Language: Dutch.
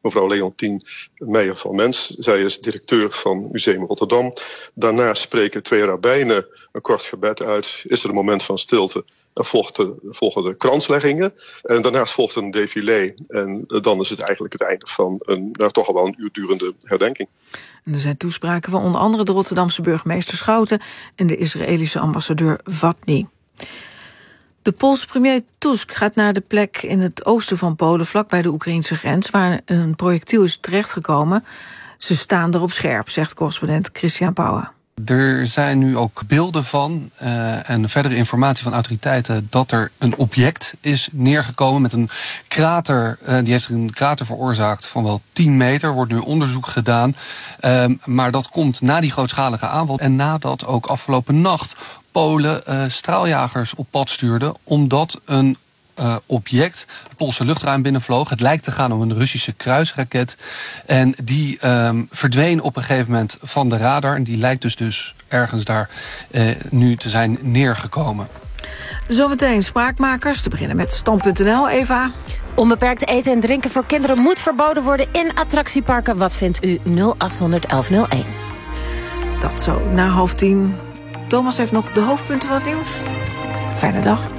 mevrouw Leontien Meijer van Mens. Zij is directeur van Museum Rotterdam. Daarna spreken 2 rabbijnen een kort gebed uit. Is er een moment van stilte? Dan volgen de kransleggingen. En daarnaast volgt een défilé. En dan is het eigenlijk het einde van toch al wel een uur durende herdenking. En er zijn toespraken van onder andere de Rotterdamse burgemeester Schouten en de Israëlische ambassadeur Watni. De Poolse premier Tusk gaat naar de plek in het oosten van Polen, vlakbij de Oekraïnse grens, waar een projectiel is terechtgekomen. Ze staan erop scherp, zegt correspondent Christian Pauwen. Er zijn nu ook beelden van en verdere informatie van autoriteiten dat er een object is neergekomen met een krater. Die heeft een krater veroorzaakt van wel 10 meter. Wordt nu onderzoek gedaan. Maar dat komt na die grootschalige aanval en nadat ook afgelopen nacht Polen straaljagers op pad stuurden omdat een object het Poolse luchtruim binnenvloog. Het lijkt te gaan om een Russische kruisraket. En die verdween op een gegeven moment van de radar. En die lijkt dus ergens daar nu te zijn neergekomen. Zometeen Spraakmakers, te beginnen met Stand.nl. Eva? Onbeperkt eten en drinken voor kinderen moet verboden worden in attractieparken. Wat vindt u? 0800 1101. Dat zo, na 9:30. Thomas heeft nog de hoofdpunten van het nieuws. Fijne dag.